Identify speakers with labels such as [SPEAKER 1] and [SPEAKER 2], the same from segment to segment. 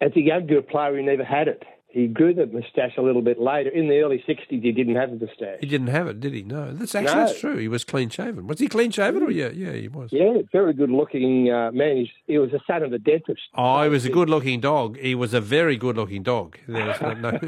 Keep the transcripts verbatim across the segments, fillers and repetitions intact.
[SPEAKER 1] as a younger player, he never had it. He grew the moustache a little bit later. In the early sixties, he didn't have a moustache.
[SPEAKER 2] He didn't have it, did he? No, that's actually
[SPEAKER 1] No.
[SPEAKER 2] that's true. He was clean shaven. Was he clean shaven? Or yeah, yeah, he was.
[SPEAKER 1] Yeah, very good looking uh, man. He's, he was the son of a dentist.
[SPEAKER 2] Oh, he was a good looking dog. He was a very good looking dog. There was no, no.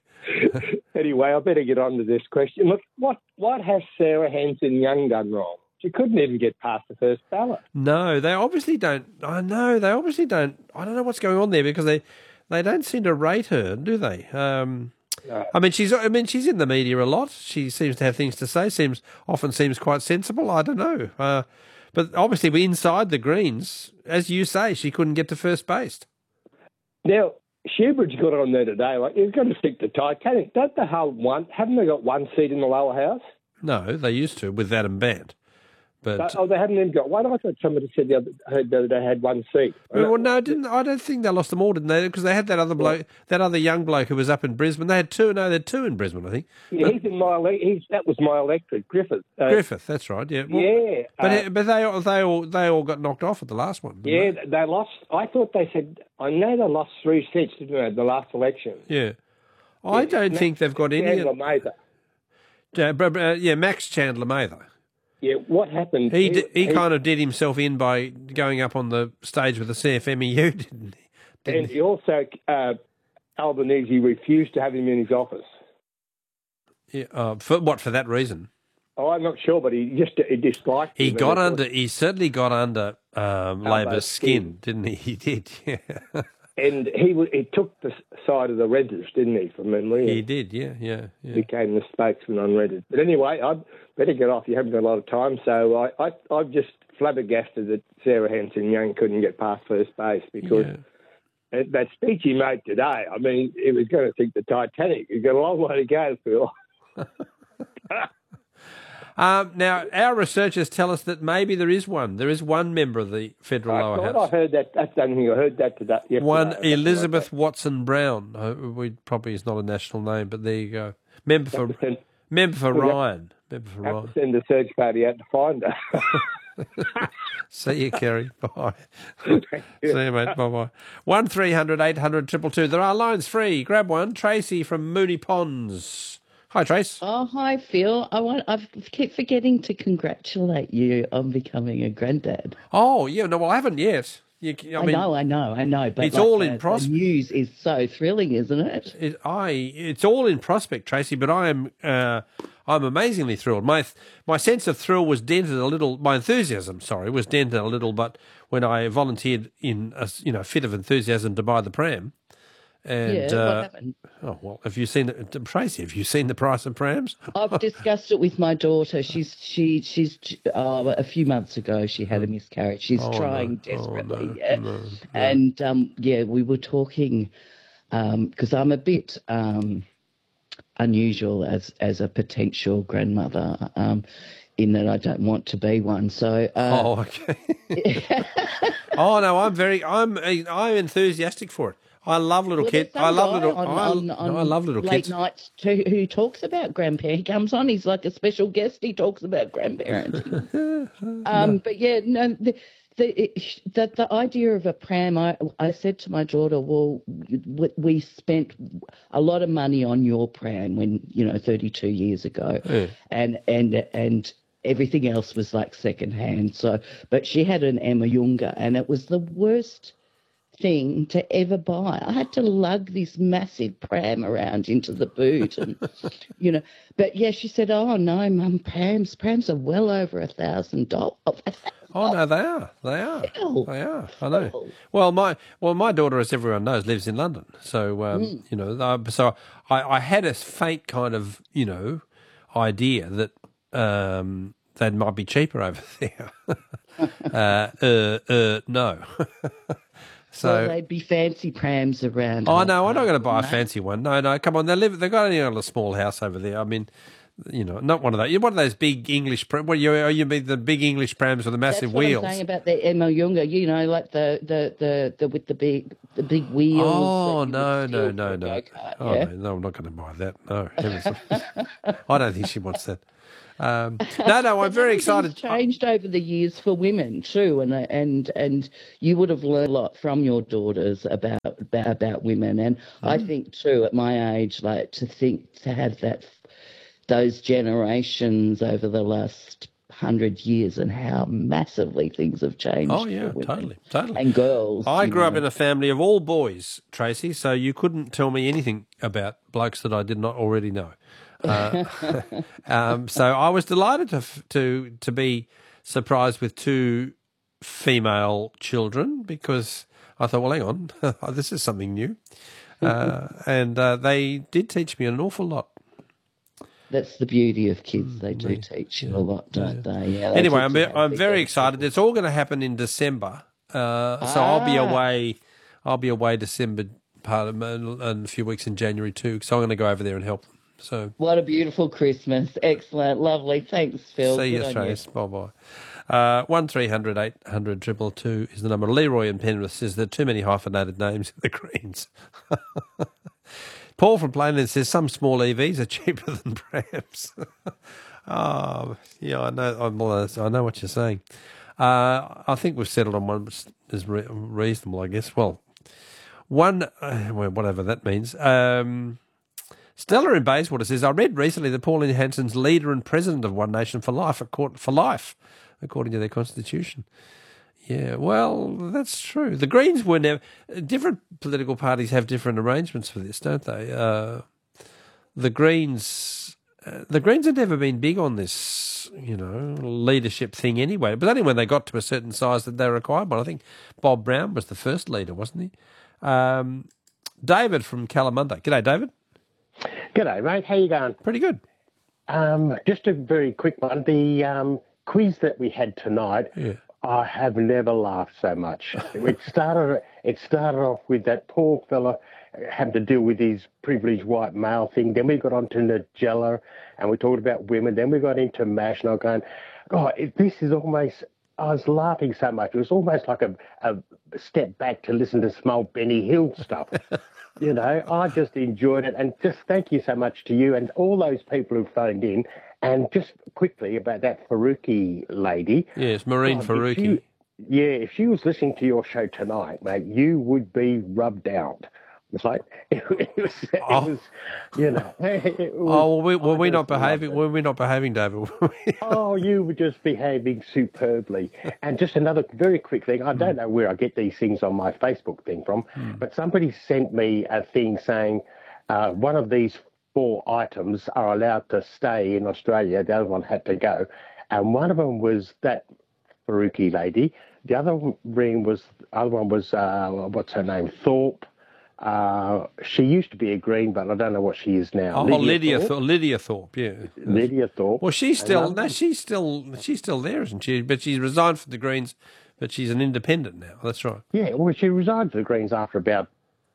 [SPEAKER 1] Anyway, I better get on to this question. Look, what what has Sarah Hanson Young done wrong? She couldn't even get past the first ballot.
[SPEAKER 2] No, they obviously don't. I know they obviously don't. I don't know what's going on there because they. They don't seem to rate her, do they? Um,
[SPEAKER 1] No.
[SPEAKER 2] I mean, she's. I mean, she's in the media a lot. She seems to have things to say. Seems often seems quite sensible. I don't know, uh, but obviously, we're inside the Greens, as you say, she couldn't get to first base.
[SPEAKER 1] Now, Shoebridge got on there today. Like, he's going to stick to Titanic. Don't they hold one? Haven't they got one seat in the lower house?
[SPEAKER 2] No, they used to with Adam Band. But
[SPEAKER 1] oh, they haven't even got one. I thought somebody said the other, heard that they had one seat.
[SPEAKER 2] Well, no, didn't I don't think they lost them all, didn't they? Because they had that other bloke, that other young bloke who was up in Brisbane. They had two. No, they had two in Brisbane, I think.
[SPEAKER 1] Yeah, he's in my. He's that was my electorate, Griffith. Uh,
[SPEAKER 2] Griffith, that's right. Yeah, well,
[SPEAKER 1] yeah.
[SPEAKER 2] But
[SPEAKER 1] uh,
[SPEAKER 2] but they all they all they all got knocked off at the last one. didn't
[SPEAKER 1] yeah, they lost. I thought they said. I know they lost three seats, didn't they? The last election.
[SPEAKER 2] Yeah, I
[SPEAKER 1] Yeah,
[SPEAKER 2] don't
[SPEAKER 1] Max
[SPEAKER 2] think they've got any.
[SPEAKER 1] Chandler Mather.
[SPEAKER 2] Uh, but, uh, yeah, Max Chandler Mather.
[SPEAKER 1] Yeah, what happened?
[SPEAKER 2] He d- he kind of did himself in by going up on the stage with the C F M E U, didn't he? Didn't
[SPEAKER 1] and he also uh, Albanese refused to have him in his office.
[SPEAKER 2] Yeah, uh, for what? For that reason?
[SPEAKER 1] Oh, I'm not sure, but he just he disliked.
[SPEAKER 2] He
[SPEAKER 1] him
[SPEAKER 2] got
[SPEAKER 1] and
[SPEAKER 2] under. He certainly got under um, Labor's skin, didn't he? He did. Yeah.
[SPEAKER 1] And he w- he took the side of the renters, didn't he, from memory?
[SPEAKER 2] He did. Yeah, yeah, yeah.
[SPEAKER 1] Became the spokesman on renters. But anyway, I better get off. You haven't got a lot of time, so I, I I'm just flabbergasted that Sarah Hanson Young couldn't get past first base because.
[SPEAKER 2] Yeah.
[SPEAKER 1] That speech he made today, I mean, it was going to sink the Titanic. He's got a long way to go, Phil.
[SPEAKER 2] um, now, our researchers tell us that maybe there is one. There is one member of the federal
[SPEAKER 1] I
[SPEAKER 2] lower
[SPEAKER 1] thought
[SPEAKER 2] house.
[SPEAKER 1] I heard that. That's the only thing I heard that today. Yesterday.
[SPEAKER 2] One Elizabeth Watson Brown. Uh, we probably is not a national name, but there you go. Member for
[SPEAKER 1] send,
[SPEAKER 2] member for
[SPEAKER 1] we'll
[SPEAKER 2] Ryan. Member for
[SPEAKER 1] have
[SPEAKER 2] Ryan.
[SPEAKER 1] to send a search party out to find her.
[SPEAKER 2] See you, Kerry. Bye. See you, mate. Bye-bye. one three hundred eight hundred two two two. There are lines free. Grab one. Tracy from Moonee Ponds. Hi, Trace.
[SPEAKER 3] Oh, hi, Phil. I want. I keep forgetting to congratulate you on becoming a granddad.
[SPEAKER 2] Oh, yeah. No, well, I haven't yet. You, I,
[SPEAKER 3] I
[SPEAKER 2] mean,
[SPEAKER 3] know, I know, I know. But
[SPEAKER 2] it's
[SPEAKER 3] like
[SPEAKER 2] all
[SPEAKER 3] the,
[SPEAKER 2] in prospect.
[SPEAKER 3] The news is so thrilling, isn't it?
[SPEAKER 2] It, I, it's all in prospect, Tracy. But I am, uh, I'm amazingly thrilled. My, my sense of thrill was dented a little. My enthusiasm, sorry, was dented a little. But when I volunteered in a, you know, fit of enthusiasm to buy the pram, and
[SPEAKER 3] yeah,
[SPEAKER 2] uh,
[SPEAKER 3] what happened?
[SPEAKER 2] Oh well, have you seen it, Tracy? Have you seen the price of prams?
[SPEAKER 3] I've discussed it with my daughter. She's she she's uh, a few months ago she had a miscarriage. She's
[SPEAKER 2] Oh,
[SPEAKER 3] trying
[SPEAKER 2] no.
[SPEAKER 3] desperately,
[SPEAKER 2] Oh, no.
[SPEAKER 3] yeah.
[SPEAKER 2] No, no.
[SPEAKER 3] And um, yeah, we were talking because I'm a bit um, unusual as as a potential grandmother. Um, in that I don't want to be one, so. Uh,
[SPEAKER 2] oh, okay. oh no, I'm very, I'm, I'm enthusiastic for it. I love little
[SPEAKER 3] well,
[SPEAKER 2] kids.
[SPEAKER 3] there's
[SPEAKER 2] I
[SPEAKER 3] some
[SPEAKER 2] love
[SPEAKER 3] guy
[SPEAKER 2] little.
[SPEAKER 3] On,
[SPEAKER 2] I,
[SPEAKER 3] on,
[SPEAKER 2] no,
[SPEAKER 3] on
[SPEAKER 2] I love little
[SPEAKER 3] late
[SPEAKER 2] kids.
[SPEAKER 3] nights too, who talks about grandparents. He comes on. He's like a special guest. He talks about grandparenting. um, but yeah, no. The, the, it, the the idea of a pram. I I said to my daughter, well, we, we spent a lot of money on your pram when you know thirty-two years ago,
[SPEAKER 2] Yeah.
[SPEAKER 3] and and and. Everything else was like second hand. So, but she had an Emma Younger, and it was the worst thing to ever buy. I had to lug this massive pram around into the boot, and you know. But yeah, she said, "Oh no, Mum, prams, prams are well over a thousand dollars."
[SPEAKER 2] Oh no, they are. They are.
[SPEAKER 3] Hell.
[SPEAKER 2] They are. I know.
[SPEAKER 3] Hell.
[SPEAKER 2] Well, my well, my daughter, as everyone knows, lives in London. So um,
[SPEAKER 3] Mm.
[SPEAKER 2] you know, uh, so I, I had a faint kind of you know idea that. Um, they might be cheaper over there. uh, uh, uh, no. so
[SPEAKER 3] Well, they'd be fancy prams around.
[SPEAKER 2] oh no, I'm not going to buy a
[SPEAKER 3] no.
[SPEAKER 2] fancy one. No, no, come on. They live. They've got only a small house over there. I mean, you know, not one of those. One of those big English. What well, you are you mean the big English prams with the massive
[SPEAKER 3] That's what
[SPEAKER 2] wheels?
[SPEAKER 3] I'm saying about the Emma Younger. You know, like the the the, the with the big the big wheels.
[SPEAKER 2] Oh
[SPEAKER 3] that you
[SPEAKER 2] no
[SPEAKER 3] would
[SPEAKER 2] no
[SPEAKER 3] steal
[SPEAKER 2] no
[SPEAKER 3] for a
[SPEAKER 2] no!
[SPEAKER 3] go-kart,
[SPEAKER 2] Oh
[SPEAKER 3] yeah?
[SPEAKER 2] no, no, I'm not going to buy that. No, heavens. I don't think she wants that. Um, no, no, I'm very excited.
[SPEAKER 3] Changed over the years for women too, and and and you would have learned a lot from your daughters about about, about women. And mm. I think too, at my age, like to think to have that those generations over the last hundred years and how massively things have changed.
[SPEAKER 2] Oh yeah,
[SPEAKER 3] for women
[SPEAKER 2] totally, totally.
[SPEAKER 3] And girls.
[SPEAKER 2] I grew
[SPEAKER 3] know.
[SPEAKER 2] up in a family of all boys, Tracy. So you couldn't tell me anything about blokes that I did not already know. Uh, um, so I was delighted to to to be surprised with two female children because I thought, well, hang on, this is something new, uh, and uh, they did teach me an awful lot.
[SPEAKER 3] That's the beauty of kids; they do teach you yeah. a lot, don't yeah. they? Yeah. They
[SPEAKER 2] anyway, I'm I'm very excited. It's all going to happen in December, uh, ah. so I'll be away. I'll be away December part of and a few weeks in January too. So I'm going to go over there and help them. So
[SPEAKER 3] what a beautiful Christmas! Excellent, lovely. Thanks, Phil.
[SPEAKER 2] See you, Trace. Bye bye. Uh, one three hundred eight hundred triple two is the number. Leroy in Penrith says there are too many hyphenated names in the Greens. Paul from Plainland says some small E Vs are cheaper than prams. Oh, yeah, I know. I know what you're saying. Uh, I think we've settled on one is re- reasonable, I guess. Well, one, uh, well, whatever that means. Um, Stella in Bayswater says, I read recently that Pauline Hanson's leader and president of One Nation for Life, for life, according to their constitution. Yeah, well, that's true. The Greens were never... Different political parties have different arrangements for this, don't they? Uh, the Greens... Uh, the Greens have never been big on this, you know, leadership thing anyway. But only when they got to a certain size that they required one. I think Bob Brown was the first leader, wasn't he? Um, David from Kalamunda. G'day, David.
[SPEAKER 4] G'day, mate. How you going?
[SPEAKER 2] Pretty good.
[SPEAKER 4] Um, just a very quick one. The um, quiz that we had tonight, yeah. I have never laughed so much. It started. It started off with that poor fella having to deal with his privileged white male thing. Then we got on to Nigella, and we talked about women. Then we got into MASH, and I was going, God, it, this is almost... I was laughing so much. It was almost like a, a step back to listen to some old Benny Hill stuff. You know, I just enjoyed it. And just thank you so much to you and all those people who phoned in. And just quickly about that Faruqi lady.
[SPEAKER 2] Yes, Maureen God, Faruqi. If you,
[SPEAKER 4] yeah, if she was listening to your show tonight, mate, you would be rubbed out. It's like, it, it, was, it
[SPEAKER 2] oh.
[SPEAKER 4] was, you know. It was,
[SPEAKER 2] oh, were we, were we not behaving? Were we not behaving, David?
[SPEAKER 4] Oh, you were just behaving superbly. And just another very quick thing. I don't know where I get these things on my Facebook thing from, mm. but somebody sent me a thing saying uh, one of these four items are allowed to stay in Australia. The other one had to go. And one of them was that Faruqi lady. The other ring was, other one was, uh, what's her name, Thorpe. Uh, she used to be a Green, but I don't know what she is now.
[SPEAKER 2] Oh, Lydia, Lydia Thorpe. Th- Lydia Thorpe, yeah.
[SPEAKER 4] Lydia Thorpe.
[SPEAKER 2] Well, she's still no, she's still she's still there, isn't she? But she's resigned from the Greens, but she's an independent now. That's right.
[SPEAKER 4] Yeah, well, she resigned from the Greens after about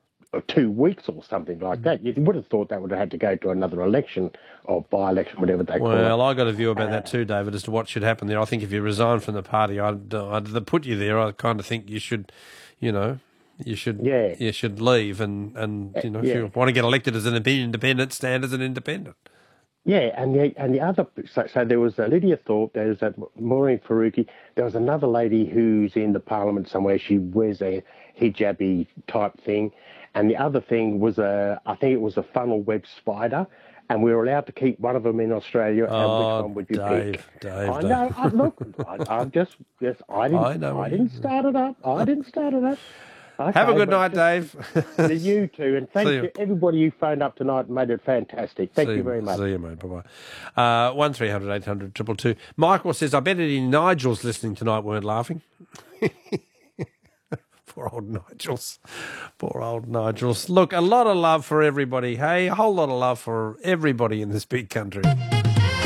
[SPEAKER 4] two weeks or something like that. You would have thought that would have had to go to another election or by-election, whatever they
[SPEAKER 2] well,
[SPEAKER 4] call it.
[SPEAKER 2] Well, I got a view about uh, that too, David, as to what should happen there. I think if you resign from the party, I'd, I'd put you there. I kind of think you should, you know. You should,
[SPEAKER 4] yeah.
[SPEAKER 2] you should leave, and, and you know,
[SPEAKER 4] yeah.
[SPEAKER 2] if you want to get elected as an independent, stand as an independent.
[SPEAKER 4] Yeah, and the and the other, so, so there was a Lydia Thorpe, there was that Maureen Faruqi, there was another lady who's in the Parliament somewhere. She wears a hijabi type thing, and the other thing was a, I think it was a funnel web spider. And we were allowed to keep one of them in Australia, and
[SPEAKER 2] oh,
[SPEAKER 4] which one would you
[SPEAKER 2] Dave,
[SPEAKER 4] pick?
[SPEAKER 2] Dave,
[SPEAKER 4] I
[SPEAKER 2] Dave.
[SPEAKER 4] know. I, look, I, I'm just, just, I didn't, I, know I didn't start it up. I didn't start it up. Okay,
[SPEAKER 2] have a good night, Dave.
[SPEAKER 4] To you too, and thank you everybody who phoned up tonight and made it fantastic. Thank
[SPEAKER 2] see
[SPEAKER 4] you very much.
[SPEAKER 2] See you, mate. Bye bye. Uh, one three hundred eight hundred triple two. Michael says, "I bet any Nigels listening tonight weren't laughing." Poor old Nigels. Poor old Nigels. Look, a lot of love for everybody. Hey, a whole lot of love for everybody in this big country.